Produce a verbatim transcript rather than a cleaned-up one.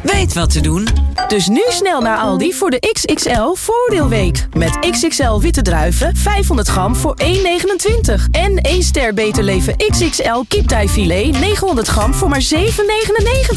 weet wat te doen. Dus nu snel naar Aldi voor de X X L voordeelweek. Met X X L witte druiven, vijfhonderd gram voor één negenentwintig. En één ster Beter Leven X X L kiptijfilet, negenhonderd gram voor maar zeven negenennegentig.